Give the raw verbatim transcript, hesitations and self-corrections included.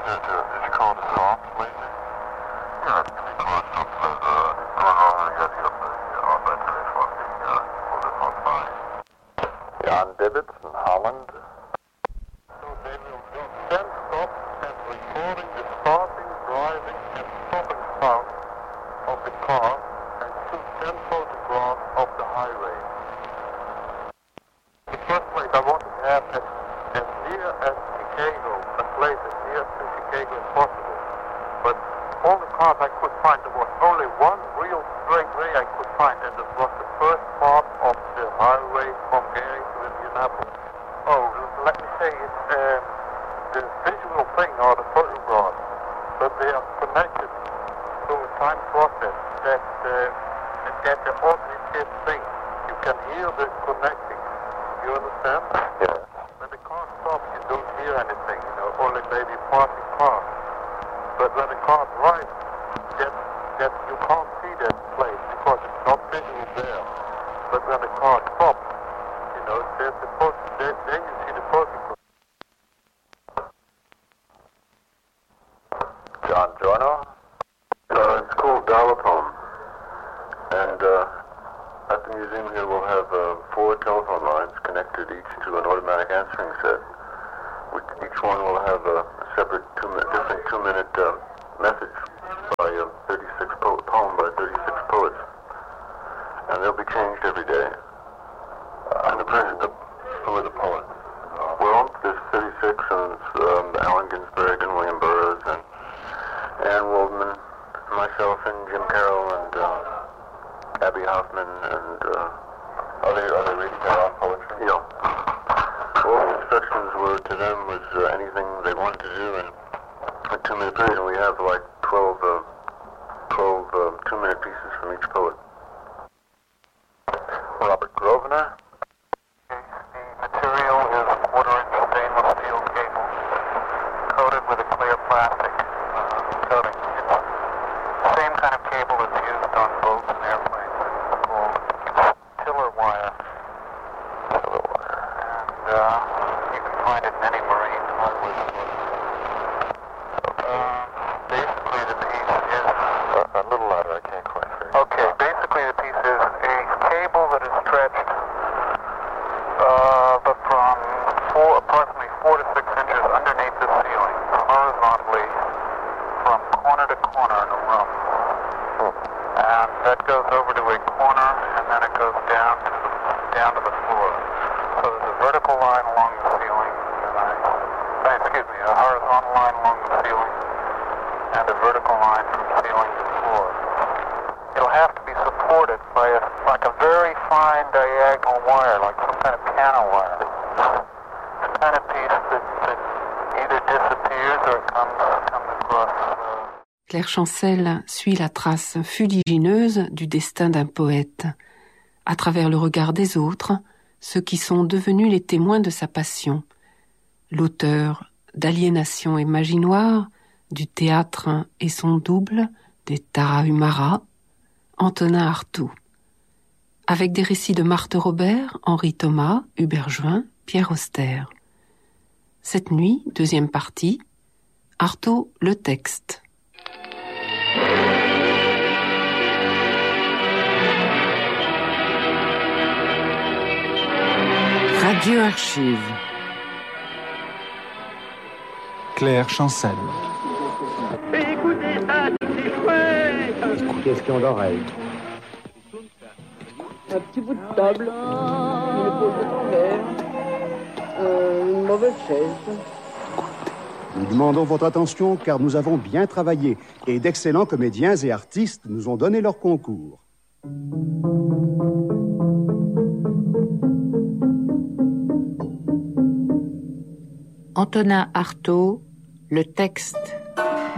Jan Dibbits in Holland. So they will do ten stops and recording the starting, driving and stopping sound of the car and shoot ten photographs of the highway. In the first place I want to have as, as near as Chicago, a place as near to Chicago as possible. But all the cars I could find, there was only one real straight way I could find, and it was the first part of the highway from Gary to Indianapolis. Oh, let me say it's um, the visual thing or the photographs, but they are connected through a time process that uh, that the cognitive thing. You can hear the connecting. You understand? Yes. When the car stops, you don't hear anything. You know, only maybe passing cars. But when the car drives, that that you can't see that place because it's not visual there. But when the car stops, you know, there's the photo, then, then you see the photograph. John Giorno. Uh, it's called Dial-A-Poem. And uh, at the museum here we'll have uh, four telephone lines connected each to an automatic answering set. Which each one will have a separate two minute, different two-minute uh, message by a thirty-six po- poem by thirty-six poets. And they'll be changed every day. Uh, and the person, the, who are the poets? Well, there's thirty-six, and um, Allen Ginsberg and William Burroughs and Anne Waldman, myself and Jim Carroll and uh, Abby Hoffman and uh, other other reading their own poetry. Yeah. All the instructions were to them was uh, anything they wanted to do in a two-minute period, and we have like twelve, uh, twelve uh, two-minute pieces from each poet. Robert Grosvenor. The material is quarter-inch stainless steel cable coated with a clear plastic uh, coating. It's the same kind of cable that's used on boats and airplanes. It's called tiller wire. Tiller wire. And uh, you can find it in any marine hardware store. Uh, basically the piece is... Uh, a little louder, I can't quite hear you. Okay, basically the piece is a cable that is stretched uh, but from four, approximately four to six inches underneath the ceiling, horizontally from corner to corner in a room. Hmm. And that goes over to a corner, and then it goes down to the, down to the floor. So there's a vertical line along the ceiling, and I, uh, excuse me, a horizontal line along the ceiling, and a vertical line from ceiling to floor. It'll have to be supported by a, like a very fine diagonal wire, like some kind of piano wire. The kind of piece that, that either disappears or comes, comes across. Uh, Claire Chancel suit la trace fuligineuse du destin d'un poète, à travers le regard des autres, ceux qui sont devenus les témoins de sa passion. L'auteur d'Aliénation et Magie Noire, du théâtre et son double, des Tarahumara, Antonin Artaud. Avec des récits de Marthe Robert, Henri Thomas, Hubert Join, Pierre Auster. Cette nuit, deuxième partie, Artaud, le texte. Radio Archive. Claire Chancel. Écoutez ça, c'est chouette. Qu'est-ce qu'il y a dans l'oreille? Un petit bout de table, une épaule de ton verre, euh, une mauvaise chaise. Nous demandons votre attention car nous avons bien travaillé et d'excellents comédiens et artistes nous ont donné leur concours. Antonin Artaud, le texte.